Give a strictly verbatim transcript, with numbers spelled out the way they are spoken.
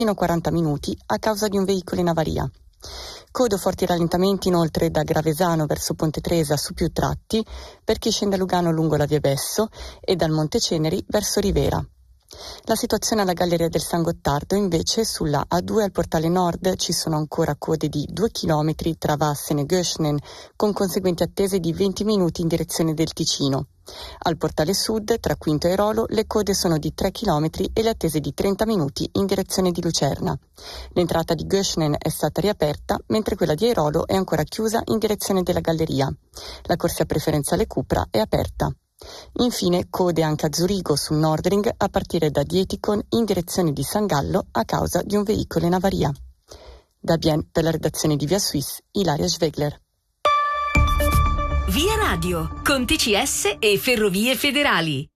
fino a quaranta minuti a causa di un veicolo in avaria. Code o forti rallentamenti inoltre da Gravesano verso Ponte Tresa su più tratti per chi scende a Lugano lungo la via Besso e dal Monte Ceneri verso Rivera. La situazione alla Galleria del San Gottardo invece sulla A due al portale nord ci sono ancora code di due chilometri tra Vassen e Göschnen con conseguenti attese di venti minuti in direzione del Ticino. Al portale sud tra Quinto e Rolo le code sono di tre chilometri e le attese di trenta minuti in direzione di Lucerna. L'entrata di Göschnen è stata riaperta mentre quella di Airolo è ancora chiusa in direzione della Galleria. La corsia preferenziale Cupra è aperta. Infine code anche a Zurigo sul Nordring a partire da Dietikon in direzione di San Gallo a causa di un veicolo in avaria. Da Bienne per la redazione di Via Suisse, Ilaria Schwegler. Via Radio con T C S e Ferrovie Federali.